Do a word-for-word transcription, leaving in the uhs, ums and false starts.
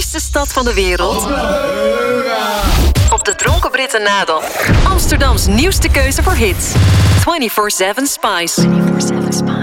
mooiste stad van de wereld? Op de Dronken Britten na dan. Amsterdams nieuwste keuze voor hits. vierentwintig zeven Spice.